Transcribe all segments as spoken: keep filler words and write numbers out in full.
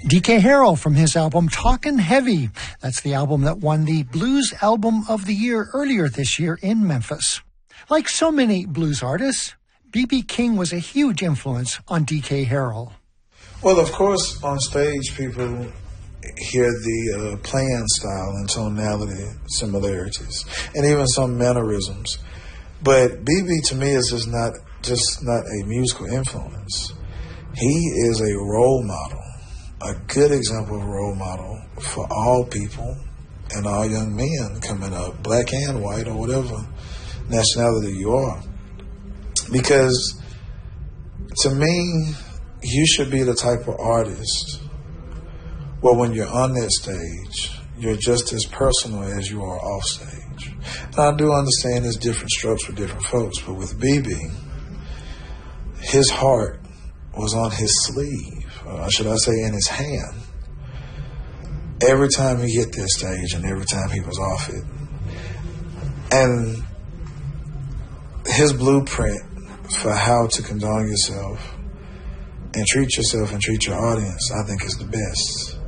D K Harrell from his album Talkin' Heavy. That's the album that won the Blues Album of the Year earlier this year in Memphis. Like so many blues artists, B B King was a huge influence on D K Harrell. Well, of course, on stage, people hear the uh, playing style and tonality similarities, and even some mannerisms. But B B to me is just not just not a musical influence. He is a role model, a good example of a role model for all people and all young men coming up, black and white or whatever nationality you are. Because to me, you should be the type of artist where when you're on that stage, you're just as personal as you are off stage. And I do understand there's different strokes for different folks, but with B B, his heart was on his sleeve, or should I say in his hand, every time he hit that stage and every time he was off it. And his blueprint for how to conduct yourself and treat yourself and treat your audience, I think, is the best.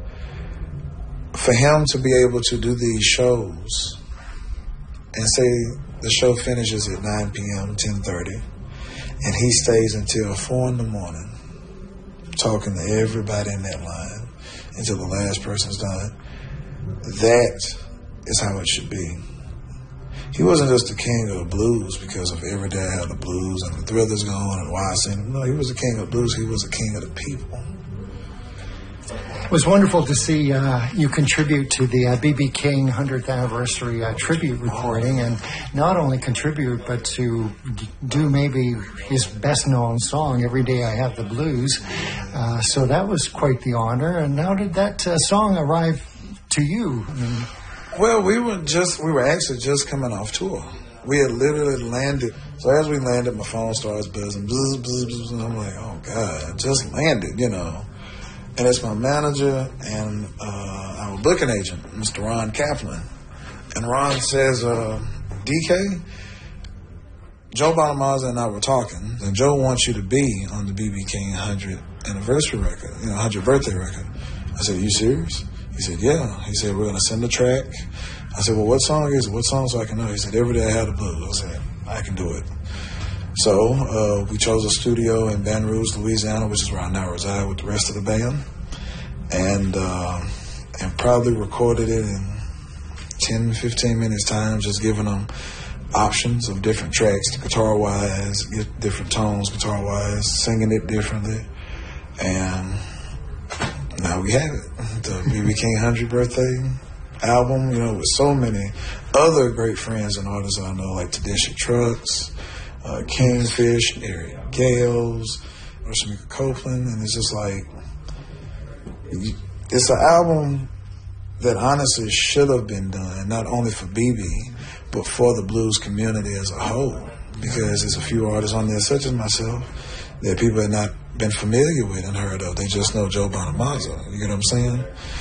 For him to be able to do these shows and say the show finishes at nine p.m., ten thirty, and he stays until four in the morning talking to everybody in that line until the last person's done, that is how it should be. He wasn't just the king of the blues because of Every Day I Have the Blues and the Thrillers Gone and Why I Sing. No, he was the king of the blues. He was the king of the people. It was wonderful to see uh, you contribute to the uh, B B King hundredth anniversary uh, tribute recording, and not only contribute, but to d- do maybe his best-known song, Every Day I Have the Blues. Uh, so that was quite the honor. And how did that uh, song arrive to you? I mean, well, we were just, we were actually just coming off tour. We had literally landed. So as we landed, my phone starts buzzing. Bzz, bzz, bzz, and I'm like, oh, God, just landed, you know. And it's my manager and uh, our booking agent, Mister Ron Kaplan. And Ron says, uh, D K, Joe Bonamassa and I were talking, and Joe wants you to be on the B B King hundredth anniversary record, you know, hundredth birthday record. I said, are you serious? He said, yeah. He said, we're going to send a track. I said, well, what song is it? What song so I can know? He said, Every Day I Have the Blues. I said, I can do it. So uh, we chose a studio in Baton Rouge, Louisiana, which is where I now reside with the rest of the band, and uh, and probably recorded it in ten, fifteen minutes time, just giving them options of different tracks, guitar-wise, get different tones guitar-wise, singing it differently, and now we have it, the B B King hundredth birthday album, you know, with so many other great friends and artists I know, like Tedeschi Trucks, Uh, Kingfish, Eric Gales, Shamika Copeland, and it's just like, it's an album that honestly should have been done, not only for B B, but for the blues community as a whole, because there's a few artists on there, such as myself, that people have not been familiar with and heard of. They just know Joe Bonamassa, you get what I'm saying?